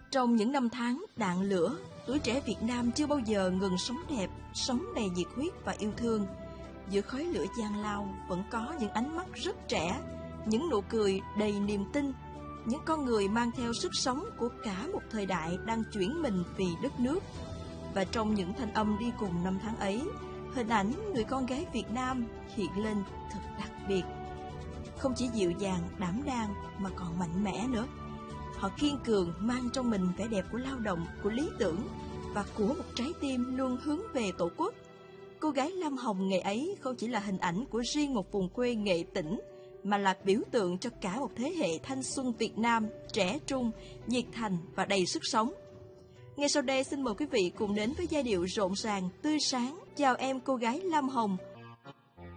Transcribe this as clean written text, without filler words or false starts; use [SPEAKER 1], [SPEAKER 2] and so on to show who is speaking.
[SPEAKER 1] Trong những năm tháng đạn lửa, tuổi trẻ Việt Nam chưa bao giờ ngừng sống đẹp, sống đầy nhiệt huyết và yêu thương. Giữa khói lửa gian lao vẫn có những ánh mắt rất trẻ, những nụ cười đầy niềm tin, những con người mang theo sức sống của cả một thời đại đang chuyển mình vì đất nước. Và trong những thanh âm đi cùng năm tháng ấy, hình ảnh người con gái Việt Nam hiện lên thật đặc biệt. Không chỉ dịu dàng, đảm đang mà còn mạnh mẽ nữa. Họ kiên cường mang trong mình vẻ đẹp của lao động, của lý tưởng và của một trái tim luôn hướng về Tổ quốc. Cô gái Lam Hồng ngày ấy không chỉ là hình ảnh của riêng một vùng quê Nghệ Tĩnh, mà là biểu tượng cho cả một thế hệ thanh xuân Việt Nam trẻ trung, nhiệt thành và đầy sức sống. Ngay sau đây xin mời quý vị cùng đến với giai điệu rộn ràng, tươi sáng Chào em cô gái Lam Hồng